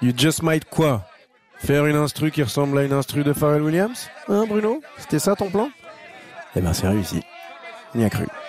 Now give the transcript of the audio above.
You just might quoi? Faire une instru qui ressemble à une instru de Pharrell Williams? Hein, Bruno? C'était ça ton plan? Eh ben, c'est réussi. On y a cru.